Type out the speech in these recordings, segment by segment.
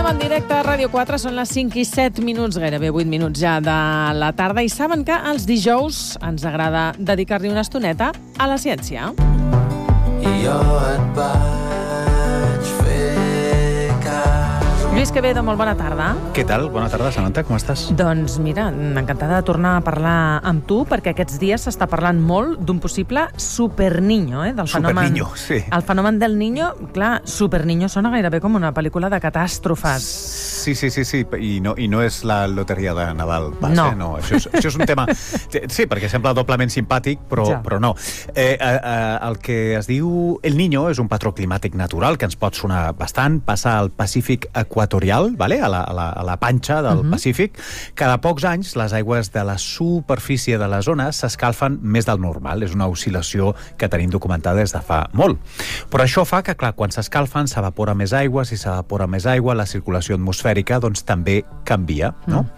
Tornem en directe a Ràdio 4, són les 5 i 7 minuts, gairebé 8 minuts ja de la tarda, i saben que els dijous ens agrada dedicar-li una estoneta a la ciència. I jo et vaig fer cas. Lluís Quevedo, molt bona tarda. Què tal? Bona tarda, Samantha, com estàs? Doncs mira, encantada de tornar a parlar amb tu, perquè aquests dies s'està parlant molt d'un possible superniño, del fenomen... Superniño, sí. El fenomen del niño, clar, superniño sona gairebé com una pel·lícula de catàstrofes. Sí, i no és la loteria de Nadal. No. Això és un tema... Sí, perquè sembla doblement simpàtic, però no. El que es diu El Niño és un patró climàtic natural que ens pot sonar bastant. Passa al Pacífic equatorial, a la panxa del Pacífic. Cada pocs anys, les aigües de la superfície de la zona s'escalfen més del normal. És una oscil·lació que tenim documentada des de fa molt. Però això fa que, clar, quan s'escalfen s'evapora més aigua. Si s'evapora més aigua, la circulació atmosfèrica doncs també canvia, no?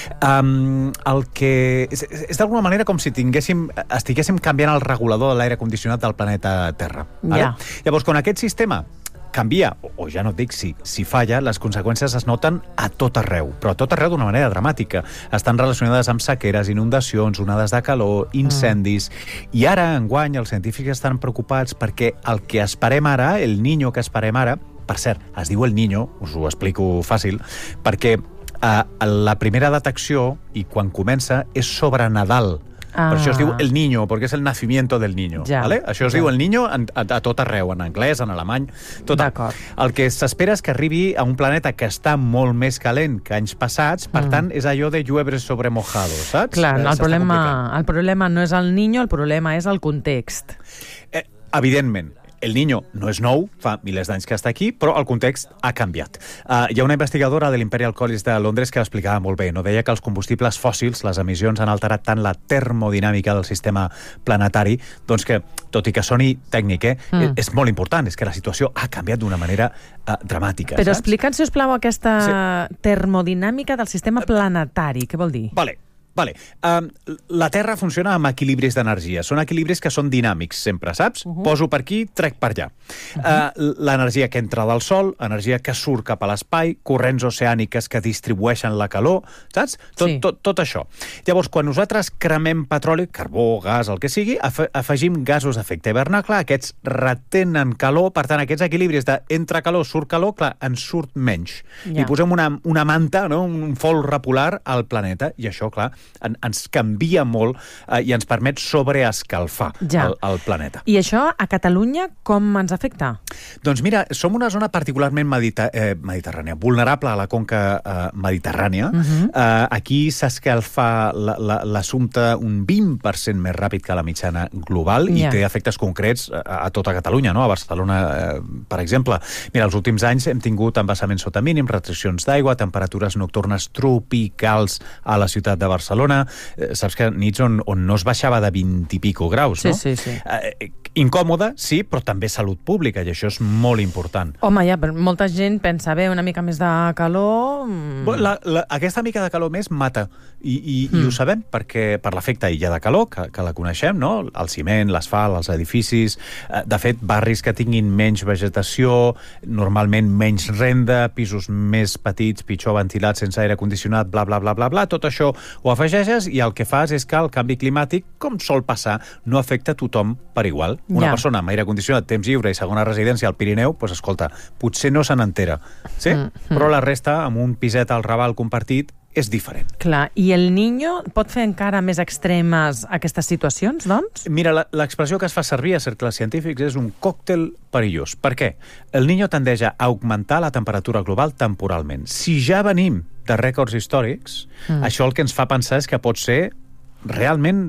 El que és d'alguna manera com si estiguéssim canviant el regulador de l'aire condicionat del planeta Terra. Ja. Llavors, quan aquest sistema canvia, o ja no et dic si falla, les conseqüències es noten a tot arreu, però a tot arreu d'una manera dramàtica. Estan relacionades amb sequeres, inundacions, onades de calor, incendis, i ara, enguany, els científics estan preocupats perquè el que esperem ara, el niño que esperem ara, per cert, es diu El Niño, us ho explico fàcil, perquè la primera detecció, i quan comença, és sobre Nadal. Per això es diu El Niño, perquè és el nacimiento del niño. ¿Vale? Això es diu El Niño a tot arreu, en anglès, en alemany, tot. El que s'espera és que arribi a un planeta que està molt més calent que anys passats, per tant, és allò de lluebre sobre mojado, saps? Clar, el problema no és el Niño, el problema és el context. Evidentment. El Niño no és nou, fa milers d'anys que està aquí, però el context ha canviat. Hi ha una investigadora de l'Imperial College de Londres que l'explicava molt bé. Deia que els combustibles fòssils, les emissions, han alterat tant la termodinàmica del sistema planetari, doncs que, tot i que soni tècnic, és molt important, és que la situació ha canviat d'una manera dramàtica. Però explica'ns, si us plau, aquesta termodinàmica del sistema planetari. Què vol dir? Vale. La Terra funciona amb equilibris d'energia. Són equilibris que són dinàmics, sempre, saps? Poso per aquí, trec per allà. L'energia que entra del Sol, energia que surt cap a l'espai, corrents oceàniques que distribueixen la calor, saps? Tot això. Llavors, quan nosaltres cremem petroli, carbó, gas, el que sigui, afegim gasos d'efecte hivernacle, aquests retenen calor, per tant, aquests equilibris d'entre calor, surt calor, clar, ens surt menys. I posem una manta, un folre polar al planeta, i això, clar, ens canvia molt i ens permet sobreescalfar el planeta. I això a Catalunya com ens afecta? Doncs mira, som una zona particularment mediterrània, vulnerable a la conca mediterrània. Aquí s'escalfa l'assumpte un 20% més ràpid que la mitjana global i té efectes concrets a tota Catalunya, no? A Barcelona, per exemple. Mira, els últims anys hem tingut embassaments sota mínim, restriccions d'aigua, temperatures nocturnes tropicals a la ciutat de Barcelona. Saps que nits on no es baixava de 20 i pico graus, no? Sí. Incòmode, sí, però també salut pública, i això és molt important. Home, però molta gent pensa, una mica més de calor... Aquesta mica de calor més mata, i ho sabem, perquè per l'efecte illa de calor, que la coneixem, no? El ciment, l'asfalt, els edificis... De fet, barris que tinguin menys vegetació, normalment menys renda, pisos més petits, pitjor ventilats, sense aire condicionat, bla, bla, bla, bla, bla, tot això ho afegeixes i el que fas és que el canvi climàtic, com sol passar, no afecta a tothom per igual. Una persona amb aire condicionat, temps lliure i segona residència al Pirineu, doncs escolta, potser no se n'entera, sí? Però la resta, amb un piset al Raval compartit, és diferent. Clar, i el Niño pot fer encara més extremes aquestes situacions, doncs? Mira, l'expressió que es fa servir a cercles científics és un còctel perillós. Per què? El Niño tendeix a augmentar la temperatura global temporalment. Si ja venim de rècords històrics, això el que ens fa pensar és que pot ser realment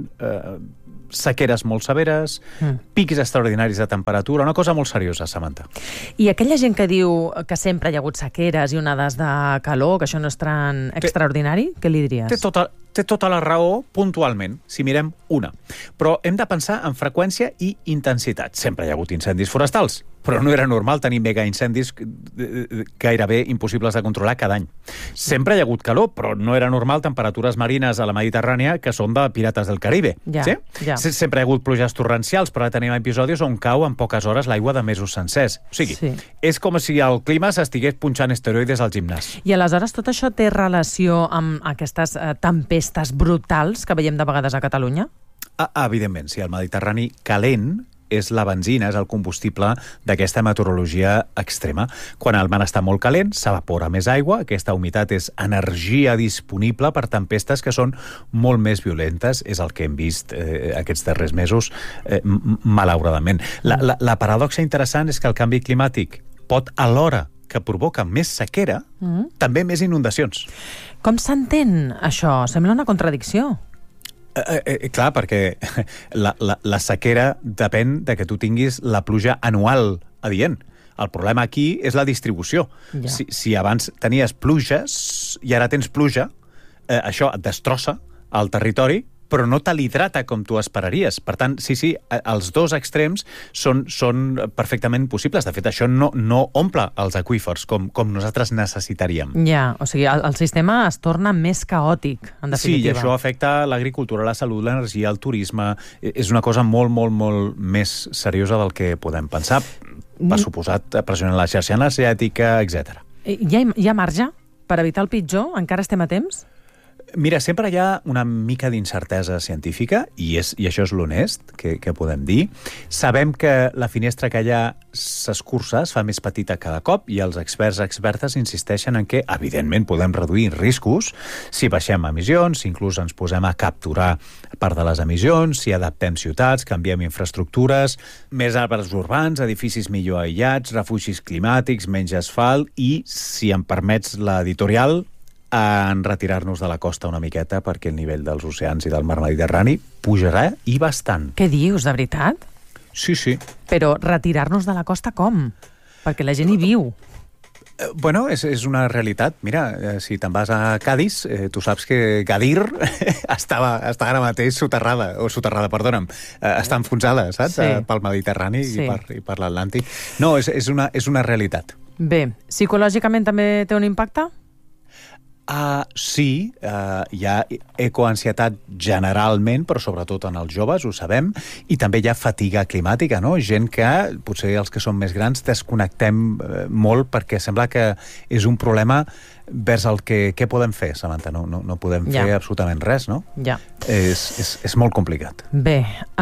sequeres molt severes, pics extraordinaris de temperatura, una cosa molt seriosa, Samantha. I aquella gent que diu que sempre hi ha hagut sequeres i onades de calor, que això no és tan extraordinari, què li diries? té tota la raó puntualment, si mirem una. Però hem de pensar en freqüència i intensitat. Sempre hi ha hagut incendis forestals, però no era normal tenir mega-incendis gairebé impossibles de controlar cada any. Sempre hi ha hagut calor, però no era normal temperatures marines a la Mediterrània que són de Pirates del Caribe. Sí? Sempre hi ha hagut pluges torrencials, però ara tenim episodis on cau en poques hores l'aigua de mesos sencers. O sigui, és com si el clima s'estigués punxant esteroides al gimnàs. I aleshores tot això té relació amb aquestes tempestes brutals que veiem de vegades a Catalunya? Evidentment, sí. El Mediterrani calent és la benzina, és el combustible d'aquesta meteorologia extrema. Quan el mar està molt calent, s'evapora més aigua, aquesta humitat és energia disponible per tempestes que són molt més violentes, és el que hem vist aquests darrers mesos, malauradament. La paradoxa interessant és que el canvi climàtic pot, alhora que provoca més sequera, també més inundacions. Com s'entén això? Sembla una contradicció. Clar, perquè la sequera depèn de que tu tinguis la pluja anual adient. El problema aquí és la distribució. Si abans tenies pluges i ara tens pluja, això et destrossa el territori, però no te l'hidrata com tu esperaries. Per tant, sí, els dos extrems són perfectament possibles. De fet, això no omple els aqüífers com nosaltres necessitaríem. O sigui, el sistema es torna més caòtic, en definitiva. Sí, i això afecta l'agricultura, la salut, l'energia, el turisme. És una cosa molt, molt, molt més seriosa del que podem pensar. Per suposat, pressionant la xarxa energètica, etc. Hi ha marge per evitar el pitjor? Encara estem a temps? Mira, sempre hi ha una mica d'incertesa científica, i això és l'honest que podem dir. Sabem que la finestra que hi ha s'escurça, es fa més petita cada cop, i els expertes insisteixen en que, evidentment, podem reduir riscos si baixem emissions, si inclús ens posem a capturar part de les emissions, si adaptem ciutats, canviem infraestructures, més arbres urbans, edificis millor aïllats, refugis climàtics, menys asfalt, i, si em permets l'editorial, en retirar-nos de la costa una miqueta, perquè el nivell dels oceans i del mar Mediterrani pujarà i bastant. Què dius, de veritat? Sí. Però retirar-nos de la costa com? Perquè la gent hi viu. Bueno, és una realitat. Mira, si te'n vas a Cádiz, tu saps que Gadir està ara mateix està enfonsada, saps? Sí. Pel Mediterrani i per l'Atlàntic. No, és una realitat. Bé, psicològicament també té un impacte? Sí, hi ha ecoansietat generalment, però sobretot en els joves, ho sabem, i també hi ha fatiga climàtica, no? Gent que, potser els que són més grans, desconnectem molt perquè sembla que és un problema vers el que... Què podem fer, Samantha? No podem fer absolutament res, no? És molt complicat. Bé,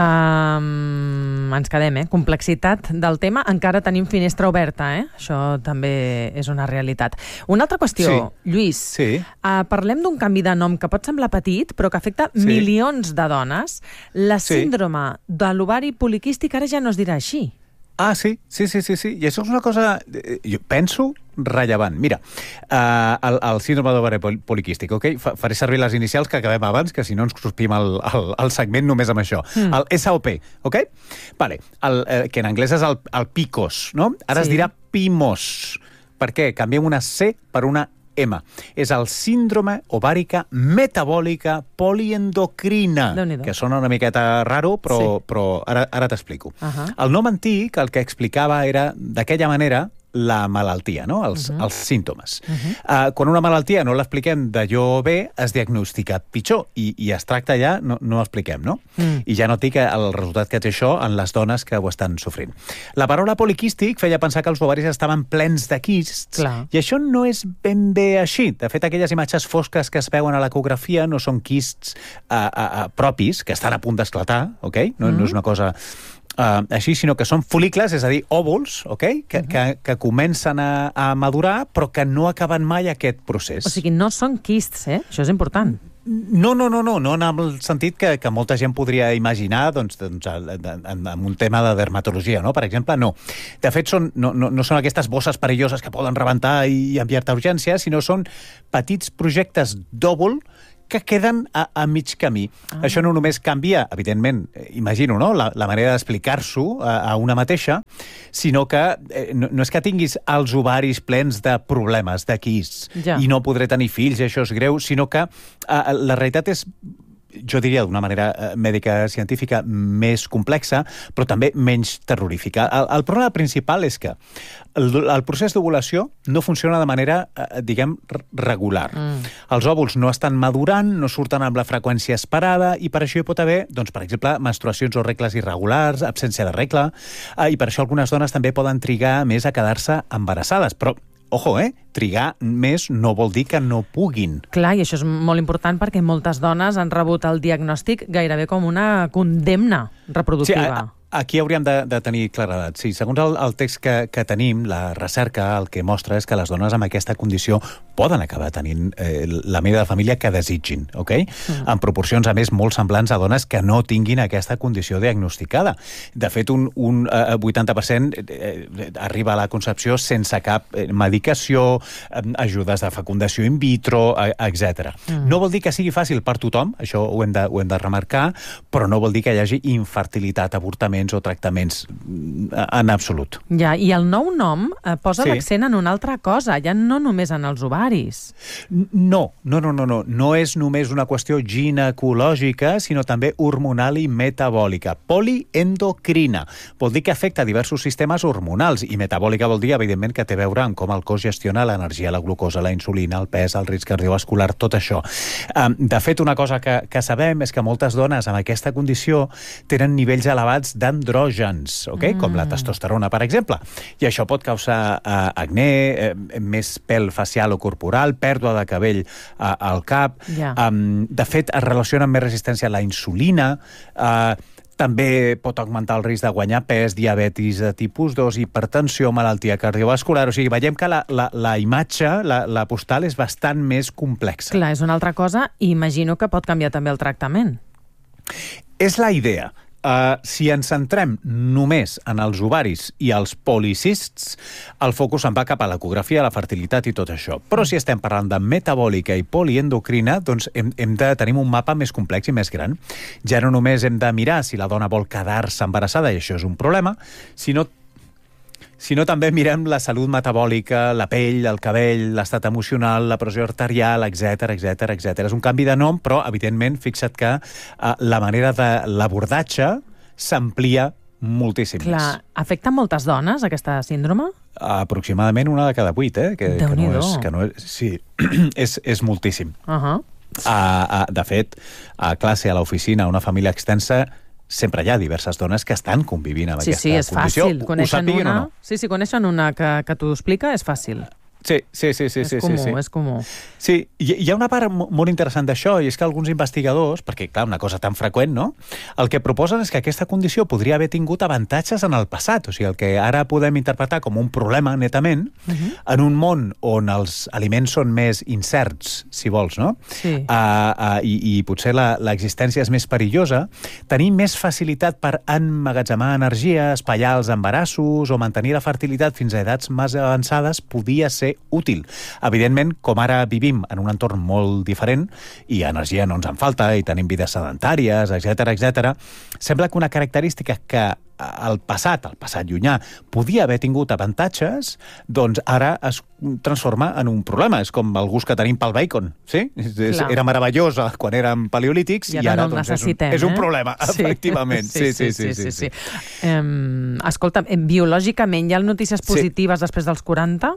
ens quedem, complexitat del tema. Encara tenim finestra oberta, Això també és una realitat. Una altra qüestió, Lluís. Parlem d'un canvi de nom que pot semblar petit, però que afecta milions de dones. La síndrome de l'ovari poliquístic ara ja no es dirà així. Sí. I això és una cosa, jo penso, rellevant. Mira, el síndrome d'ovari poliquístic, faré servir les inicials que acabem abans, que si no ens cruspim el segment només amb això. El SOP, Vale. Que en anglès és el PCOS, no? Ara es dirà PIMOS. Per què? Canviem una C per una M. És el síndrome ovàrica metabòlica poliendocrina, que sona una miqueta raro, però ara t'explico. El nom antic, el que explicava era, d'aquella manera, la malaltia, no? Els símptomes. Quan una malaltia no l'expliquem d'allò bé, es diagnostica pitjor, i es tracta ja, no l'expliquem, no? I ja no dic el resultat que té això en les dones que ho estan sofrint. La paraula poliquístic feia pensar que els ovaris estaven plens de quists, i això no és ben bé així. De fet, aquelles imatges fosques que es veuen a l'ecografia no són quists propis, que estan a punt d'esclatar, no és una cosa... així, sinó que són folicles, és a dir, òvuls, que comencen a madurar, però que no acaben mai aquest procés. O sigui, no són quists, Això és important. No en el sentit que molta gent podria imaginar en un tema de dermatologia, no? Per exemple, no. De fet, no són aquestes bosses perilloses que poden rebentar i enviar-te a urgències, sinó són petits projectes d'òvul que queden a mig camí. Això no només canvia, evidentment, imagino, no?, la manera d'explicar-s'ho a una mateixa, sinó que no és que tinguis els ovaris plens de problemes, de quis, i no podré tenir fills, i això és greu, sinó que la realitat és, jo diria d'una manera mèdica científica, més complexa, però també menys terrorífica. El problema principal és que el procés d'ovulació no funciona de manera, diguem, regular. Els òvuls no estan madurant, no surten amb la freqüència esperada, i per això hi pot haver, doncs, per exemple, menstruacions o regles irregulars, absència de regla, i per això algunes dones també poden trigar més a quedar-se embarassades. Però ojo, trigar més no vol dir que no puguin. Clar, i això és molt important perquè moltes dones han rebut el diagnòstic gairebé com una condemna reproductiva. Sí, aquí hauríem de tenir claredat. Sí, segons el text que tenim, la recerca el que mostra és que les dones amb aquesta condició poden acabar tenint la mida de família que desitgin, ok? En proporcions, a més, molt semblants a dones que no tinguin aquesta condició diagnosticada. De fet, un 80% arriba a la concepció sense cap medicació, ajudes de fecundació in vitro, etc. No vol dir que sigui fàcil per tothom, això ho hem de remarcar, però no vol dir que hi hagi infertilitat, avortaments o tractaments en absolut. Ja, i el nou nom posa l'accent en una altra cosa, ja no només en els ovaris. No és només una qüestió ginecològica, sinó també hormonal i metabòlica. Poliendocrina. Vol dir que afecta diversos sistemes hormonals, i metabòlica vol dir, evidentment, que té a veure amb com el cos gestiona l'energia, la glucosa, la insulina, el pes, el risc cardiovascular, tot això. De fet, una cosa que sabem és que moltes dones amb aquesta condició tenen nivells elevats d'andrògens, com la testosterona, per exemple. I això pot causar acné, més pèl facial o corporal, pèrdua de cabell al cap. De fet, es relaciona amb més resistència a la insulina, també pot augmentar el risc de guanyar pes, diabetis de tipus 2, hipertensió, malaltia cardiovascular. O sigui, veiem que la imatge, la postal, és bastant més complexa. Clar, és una altra cosa, i imagino que pot canviar també el tractament. És la idea. Si ens centrem només en els ovaris i els policists, el focus se'n va cap a l'ecografia, la fertilitat i tot això. Però si estem parlant de metabòlica i poliendocrina, doncs hem de tenir un mapa més complex i més gran. Ja no només hem de mirar si la dona vol quedar-se embarassada, i això és un problema, sinó també mirem la salut metabòlica, la pell, el cabell, l'estat emocional, la pressió arterial, etc. És un canvi de nom, però, evidentment, fixa't que la manera de l'abordatge s'amplia moltíssim. Clar, afecta moltes dones, aquesta síndrome? Aproximadament una de cada 8, que no és, sí, és moltíssim. De fet, a classe, a l'oficina, a una família extensa, sempre hi ha diverses dones que estan convivint amb aquesta condició. Sí, és fàcil. Coneixen una que t'ho explica, és fàcil. Sí. És comú. Sí, hi ha una part molt interessant d'això, i és que alguns investigadors, perquè, clar, una cosa tan freqüent, no?, el que proposen és que aquesta condició podria haver tingut avantatges en el passat. O sigui, el que ara podem interpretar com un problema, netament, en un món on els aliments són més incerts, si vols, no? Sí. I potser l'existència és més perillosa, tenir més facilitat per emmagatzemar energia, espaiar els embarassos o mantenir la fertilitat fins a edats més avançades podia ser útil. Evidentment, com ara vivim en un entorn molt diferent i energia no ens en falta i tenim vides sedentàries, etc., sembla que una característica que el passat llunyà, podia haver tingut avantatges, doncs ara es transforma en un problema. És com el gust que tenim pel bacon, sí? Era meravellosa quan érem paleolítics i ara no doncs, és un problema, efectivament. Sí. Escolta, biològicament hi ha notícies positives després dels 40?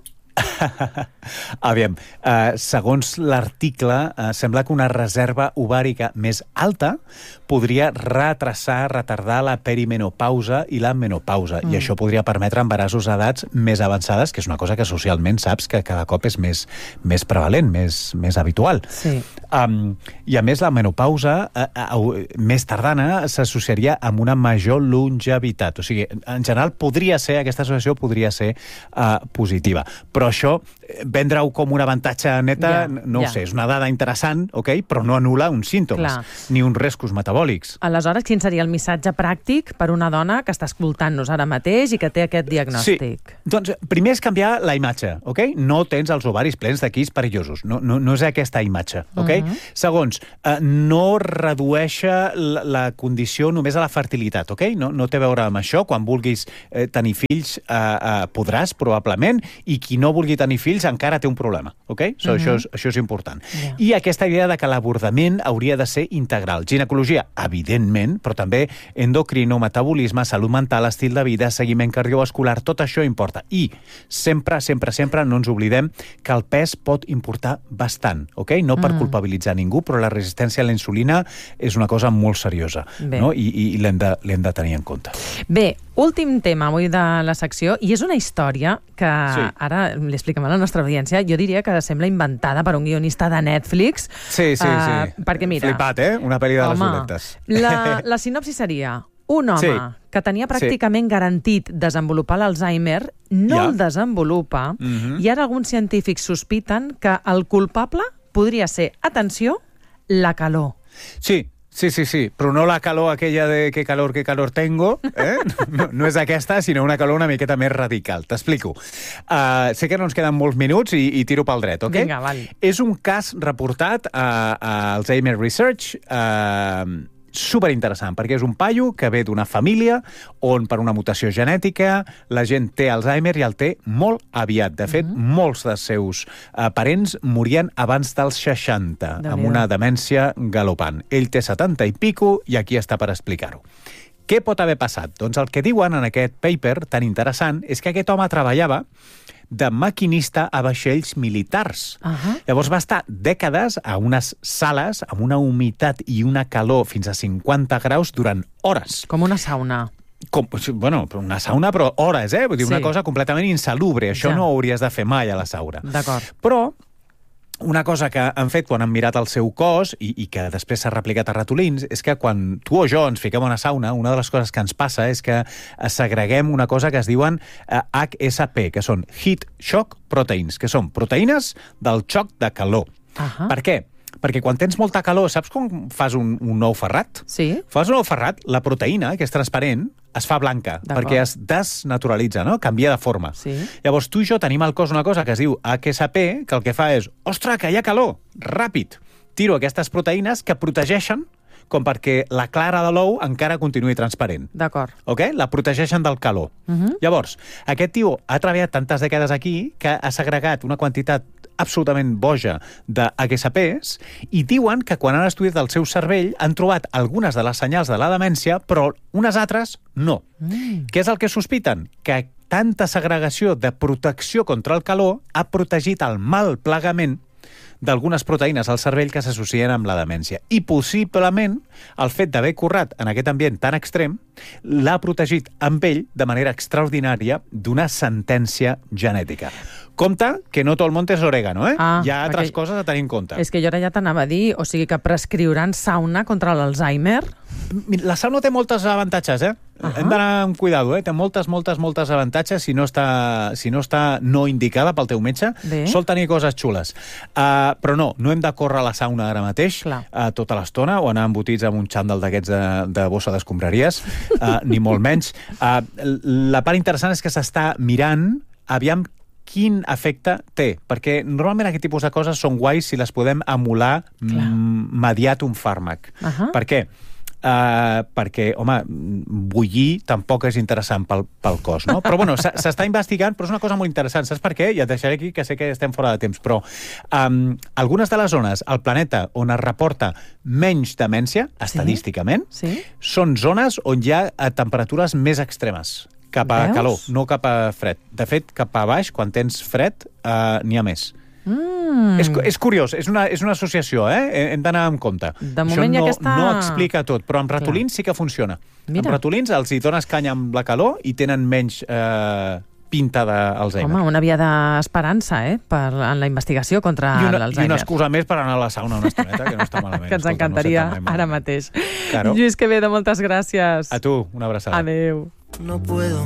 Aviam, segons l'article, sembla que una reserva ovàrica més alta podria retardar la perimenopausa i la menopausa, i això podria permetre embarassos a edats més avançades, que és una cosa que socialment saps que cada cop és més prevalent, més habitual. Sí. I a més, la menopausa més tardana s'associaria amb una major longevitat. O sigui, en general, aquesta associació podria ser positiva. Però això vendre-ho com un avantatge neta, no ho sé, és una dada interessant, però no anul·la uns símptomes, ni uns riscos metabòlics. Aleshores, quin seria el missatge pràctic per una dona que està escoltant-nos ara mateix i que té aquest diagnòstic? Sí, doncs primer és canviar la imatge, No tens els ovaris plens de quis perillosos, no és aquesta imatge, Segons, no redueixa la condició només a la fertilitat, No té a veure amb això, quan vulguis tenir fills podràs, probablement, i qui no vulgui tenir fills encara té un problema, Això és important. I aquesta idea de que l'abordament hauria de ser integral. Ginecologia, evidentment, però també endocrino, metabolisme, salut mental, estil de vida, seguiment cardiovascular, tot això importa. I sempre, sempre, sempre no ens oblidem que el pes pot importar bastant, No per culpabilitzar ningú, però la resistència a la insulina és una cosa molt seriosa, i l'hem de tenir en compte. Bé, últim tema avui de la secció, i és una història que ara li expliquem a la nostra audiència, jo diria que sembla inventada per un guionista de Netflix. Sí. Perquè mira... Flipat, Una pel·li de les dolentes. La sinopsi seria: un home que tenia pràcticament garantit desenvolupar l'Alzheimer no el desenvolupa, i ara alguns científics sospiten que el culpable podria ser, atenció, la calor. Sí, però no la calor aquella de que calor tengo, no és aquesta, sinó una calor una miqueta més radical. T'explico. Sé que no ens queden molts minuts i tiro pel dret, Vinga, val. És un cas reportat a Alzheimer Research, superinteressant, perquè és un paio que ve d'una família on per una mutació genètica la gent té Alzheimer i el té molt aviat. De fet, molts dels seus parents morien abans dels 60, amb una demència galopant. Ell té 70 i pico i aquí està per explicar-ho. Què pot haver passat? Doncs el que diuen en aquest paper tan interessant és que aquest home treballava de maquinista a vaixells militars. Llavors va estar dècades a unes sales amb una humitat i una calor fins a 50 graus durant hores. Com una sauna. Una sauna, però hores, Vull dir, una cosa completament insalubre. Això no ho hauries de fer mai a la sauna. D'acord. Però una cosa que han fet quan han mirat el seu cos i que després s'ha replicat a ratolins és que quan tu o jo ens fiquem a una sauna, una de les coses que ens passa és que segreguem una cosa que es diuen HSP, que són Heat Shock Proteins, que són proteïnes del xoc de calor. Per què? Perquè quan tens molta calor, saps com fas un ou ferrat? Sí. Fas un ou ferrat, la proteïna, que és transparent, es fa blanca, perquè es desnaturalitza, canvia de forma. Llavors, tu i jo tenim al cos una cosa que es diu HSP, que el que fa és, ostres, que hi ha calor, ràpid. Tiro aquestes proteïnes que protegeixen com perquè la clara de l'ou encara continuï transparent. D'acord. La protegeixen del calor. Llavors, aquest tio ha treballat tantes dècades aquí que ha segregat una quantitat absolutament boja de HSPs i diuen que quan han estudiat el seu cervell han trobat algunes de les senyals de la demència, però unes altres no. Què és el que sospiten? Que tanta segregació de protecció contra el calor ha protegit el mal plegament d'algunes proteïnes al cervell que s'associen amb la demència. I possiblement el fet d'haver currat en aquest ambient tan extrem l'ha protegit amb ell de manera extraordinària d'una sentència genètica. Compte que no tot el món és orégano, Hi ha altres coses a tenir en compte. És que jo ara ja t'anava a dir, o sigui que prescriuran sauna contra l'Alzheimer? La sauna té molts avantatges, Hem d'anar amb cuidado, Té moltes avantatges si no està no indicada pel teu metge. Sol tenir coses xules. Però no hem de córrer a la sauna ara mateix tota l'estona o anar embotits amb un xandall d'aquests de bossa d'escombraries, ni molt menys. La part interessant és que s'està mirant aviam quin efecte té, perquè normalment aquest tipus de coses són guais si les podem emular mediat un fàrmac. Per què? Perquè, home, bullir tampoc és interessant pel cos, no? Però, bueno, s'està investigant, però és una cosa molt interessant. Saps per què? I et deixaré aquí, que sé que estem fora de temps, però algunes de les zones al planeta on es reporta menys demència, estadísticament, són zones on hi ha temperatures més extremes. Cap a calor, no cap a fred. De fet, cap a baix, quan tens fred, n'hi ha més. És curiós, és una associació, hem d'anar amb compte. De moment això no explica tot, però amb ratolins sí que funciona. Amb ratolins els hi dones canya amb la calor i tenen menys pinta d'Alzheimer. Home, una via d'esperança, en la investigació contra l'Alzheimer. I una excusa més per anar a la sauna una estoneta, que no està malament. Que ens encantaria ara mateix. Lluís Quevedo, moltes gràcies. A tu, una abraçada. Adéu. No puedo